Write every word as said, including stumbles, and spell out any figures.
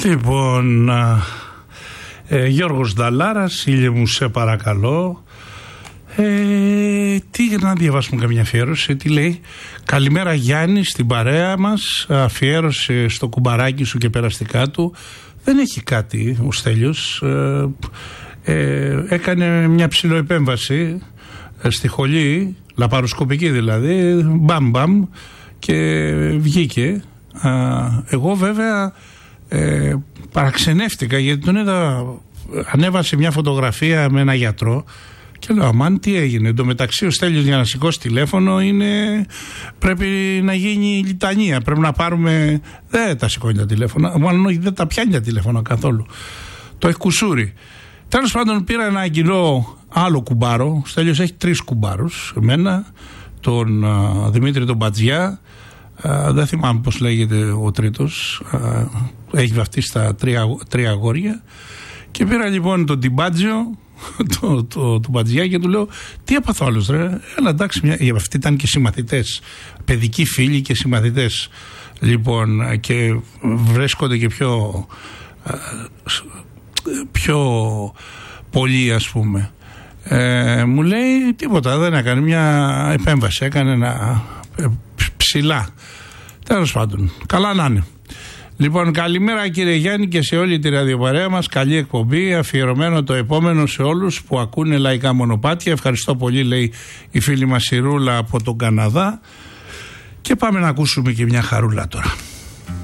Λοιπόν, ε, Γιώργος Νταλάρας, ήλιε μου σε παρακαλώ. Ε, τι να διαβάσουμε καμιά αφιέρωση, τι λέει? Καλημέρα Γιάννη, στην παρέα μας, αφιέρωσε στο κουμπαράκι σου και περαστικά του. Δεν έχει κάτι ο Στέλιος, ε, ε, έκανε μια ψιλοεπέμβαση ε, στη χολή, λαπαροσκοπική δηλαδή, μπαμ μπαμ, και βγήκε. Α, εγώ βέβαια ε, παραξενεύτηκα γιατί τον είδα, ανέβασε μια φωτογραφία με ένα γιατρό και λέω αμάν τι έγινε. Εν τω μεταξύ ο Στέλιος για να σηκώσει τηλέφωνο είναι, πρέπει να γίνει λιτανία, πρέπει να πάρουμε, δεν τα σηκώνει τα τηλέφωνα, μάλλον όχι, δεν τα πιάνει τα τηλέφωνα καθόλου, το έχει κουσούρι. Τέλος πάντων πήρα ένα κιλό άλλο κουμπάρο, ο Στέλιος έχει τρεις κουμπάρους, εμένα, τον α, Δημήτρη τον Μπατζιά, α, δεν θυμάμαι πως λέγεται ο τρίτος, α, έχει βαφτίσει τα τρία, τρία αγόρια, και πήρα λοιπόν τον Τιμπάτζιο, το, το, το Μπατζιά, και του λέω τι έπαθω άλλος ρε, έλα εντάξει, μια, αυτοί ήταν και συμμαθητές, παιδικοί φίλοι και συμμαθητές λοιπόν, και βρίσκονται και πιο πιο πολλοί ας πούμε. Ε, μου λέει τίποτα, δεν έκανε, μια επέμβαση έκανε ένα ε, ψηλά, τέλος πάντων, καλά να είναι. Λοιπόν, καλημέρα κύριε Γιάννη και σε όλη τη ραδιοπαρέα μας. Καλή εκπομπή, αφιερωμένο το επόμενο σε όλους που ακούνε λαϊκά μονοπάτια. Ευχαριστώ πολύ, λέει η φίλη μας η Ρούλα από τον Καναδά. Και πάμε να ακούσουμε και μια χαρούλα τώρα.